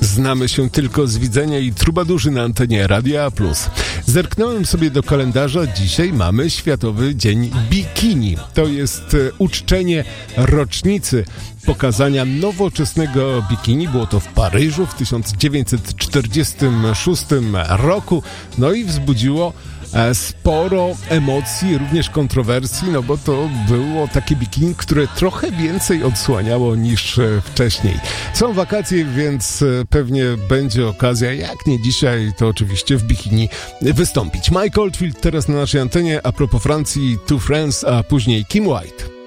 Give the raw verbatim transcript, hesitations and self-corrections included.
znamy się tylko z widzenia i trubadurzy na antenie Radia Plus. Zerknąłem sobie do kalendarza. Dzisiaj mamy Światowy Dzień Bikini. To jest uczczenie rocznicy pokazania nowoczesnego bikini. Było to w Paryżu w tysiąc dziewięćset czterdziestym szóstym roku. No i wzbudziło sporo emocji, również kontrowersji, no bo to było takie bikini, które trochę więcej odsłaniało niż wcześniej. Są wakacje, więc pewnie będzie okazja, jak nie dzisiaj, to oczywiście w bikini wystąpić. Mike Oldfield teraz na naszej antenie, a propos Francji, Two Friends, a później Kim White.